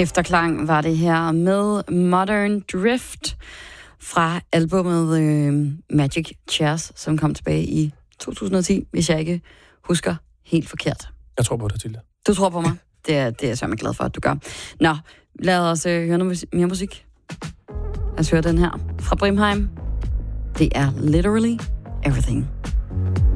Efterklang var det her med Modern Drift fra albumet Magic Chairs, som kom tilbage i 2010, hvis jeg ikke husker helt forkert. Jeg tror på det, Tilde. Du tror på mig? Det er jeg så glad for, at du gør. Nå, lad os høre noget mere musik. Lad os høre den her fra Brimheim. Det er Literally Everything.